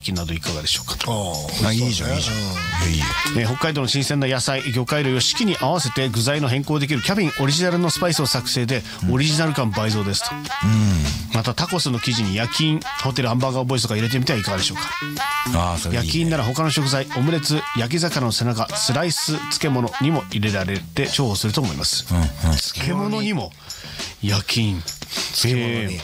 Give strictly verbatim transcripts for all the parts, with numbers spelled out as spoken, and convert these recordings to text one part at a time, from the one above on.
などいかがでしょうかと。 ああ、いいじゃんいいじゃん。いやいいよ。 えー北海道の新鮮な野菜魚介類を四季に合わせて具材の変更できるキャビンオリジナルのスパイスを作成でオリジナル感倍増ですと、またタコスの生地に焼き印ホテルハンバーガーボーイズとか入れてみてはいかがでしょうか。 ああ、それいいね。 焼き印なら他の食材オムレツ焼き魚の背中スライス漬物にも入れられて重宝すると思います、 うんうん。 漬物にも焼き印漬物に、 え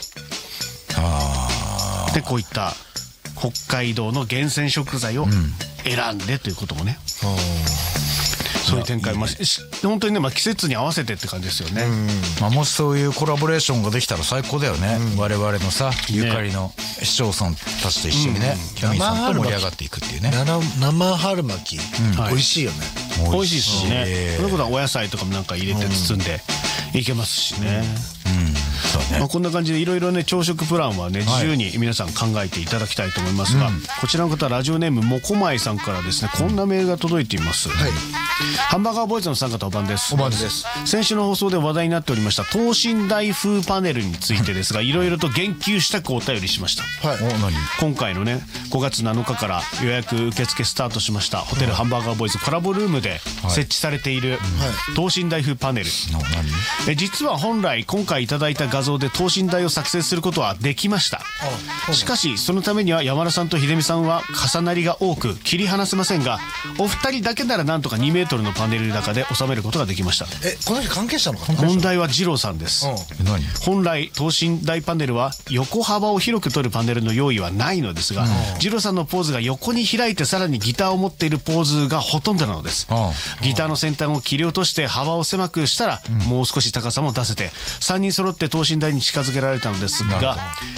ーでこういった北海道の厳選食材を選んでということもね、そういう展開もし本当にね、まあ、季節に合わせてって感じですよね。 まあ、もしそういうコラボレーションができたら最高だよね、我々のさゆかりの市町村たちと一緒にね、キャミーさんと盛り上がっていくっていうね。 生生春巻き、美味しいよね。 美味しいですしね。そのことはお野菜とかもなんか入れて包んでいけますしね。まあこんな感じでいろいろね朝食プランはね自由に皆さん考えていただきたいと思いますが、こちらの方はラジオネームもこまいさんからですねこんなメールが届いています。ハンバーガーボーイズの参加とおばんです。 おばんです。 先週の放送で話題になっておりました等身大風パネルについてですがいろいろと言及したくお便りしました。 はい。 今回のねごがつなのかから予約受付スタートしましたホテルハンバーガーボーイズコラボルームで設置されている等身大風パネル、え実は本来今回いただいた画像で等身大を作成することはできました。しかしそのためには山田さんと秀美さんは重なりが多く切り離せませんがお二人だけならなんとかにメートルのパネル高で収めることができました。 え、この人関係者の方？ 問題は二郎さんです。 何？ 本来等身大パネルは横幅を広く取るパネルの用意はないのですが、二郎さんのポーズが横に開いてさらにギターを持っているポーズがほとんどなのです。ギターの先端を切り落として幅を狭くしたら、もう少し高さも出せてさんにん揃って等身大に近づけられたのですが、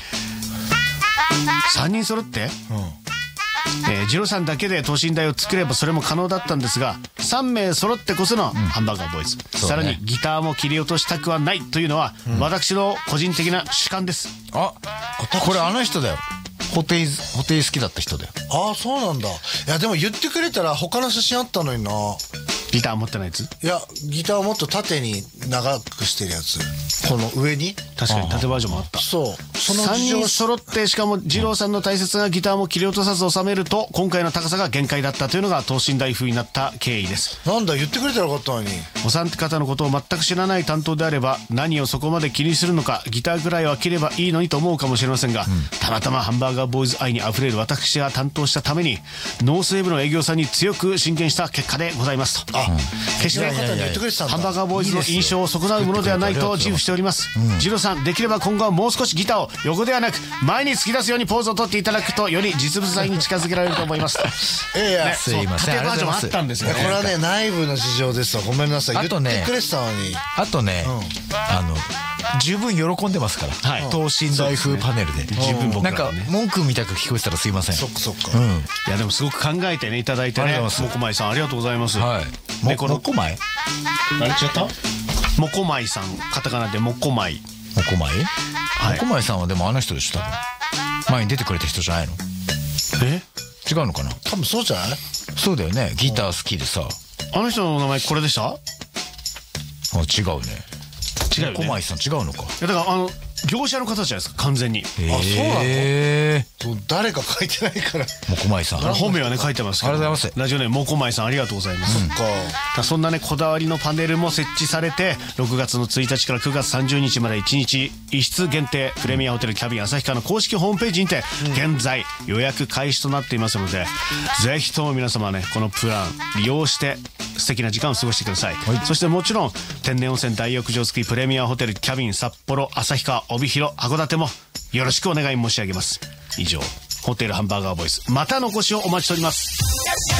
さんにん揃って、えー、ジローさんだけで等身大を作ればそれも可能だったんですがさんめい揃ってこそのハンバーガーボーイズ、うん、さらにギターも切り落としたくはないというのは、うん、私の個人的な主観です。 あ、これあの人だよ。ホテイズ、ホテイ好きだった人だよ。 ああ、そうなんだ。いやでも言ってくれたら他の写真あったのにな。 ギター持ってないやつ？ いやギターをもっと縦に長くしてるやつ、この上に。 確かに縦バージョンもあった。 そう、そのさんにん揃ってしかも二郎さんの大切なギターも切り落とさず収めると今回の高さが限界だったというのが等身大風になった経緯です。 なんだ、言ってくれたらよかったのに。 お三方のことを全く知らない担当であれば何をそこまで気にするのかギターぐらいは切ればいいのにと思うかもしれませんが、うん、たまたまハンバーガーボーイズ愛にあふれる私が担当したためにノースウェーブの営業さんに強く進言した結果でございますと。あ、うん、決してハンバーガーボーイズの印象を損なうものではないと自負しております。二郎さん、できれば今後はもう少しギターを横ではなく前に突き出すようにポーズを取っていただくとより実物大に近づけられると思いますいや、 ね、 すいません、 縦バージョンあったんですよね。 これはね内部の事情ですわ。ごめんなさい。 あとね、 言ってくれてたのに。 あとね、うん、あの十分喜んでますから、はい、等身大風パネルで、ね、十分僕ら、ね、なんか文句みたく聞こえてたらすいません。 そっかそっか、 うん、 いやでもすごく考えてねいただいてね、もこまいさんありがとうございます。 はい、ももこまい何言っちゃった？ もこまいさん、カタカナでもこまい。 もこまい、はい、もこまいさんはでもあの人でしょ、多分前に出てくれた人じゃないの？ え、 違うのかな？ 多分そうじゃない？ そうだよね、ギター好きでさ。 あの人の名前これでした？ あ、違うね。 違うよね。 もこまいさん違うのか。いやだからあの業者の方じゃないですか完全に。 あ、そうなの？えー、誰か書いてないから。 もこまいさん本名はね書いてますけど。 ありがとうございます。 ラジオネームもこまいさんありがとうございます。 そっか、 うん、そんなねこだわりのパネルも設置されてろくがつのついたちからくがつさんじゅうにちまでいちにち一室限定プレミアホテルキャビン旭川の公式ホームページにて現在予約開始となっていますので、うん、ぜひとも皆様ねこのプラン利用して素敵な時間を過ごしてください、はい、そしてもちろん天然温泉大浴場付きプレミアホテルキャビン札幌旭川帯広函館もよろしくお願い申し上げます。以上ホテルハンバーガーボーイズまたのお越しをお待ちしております。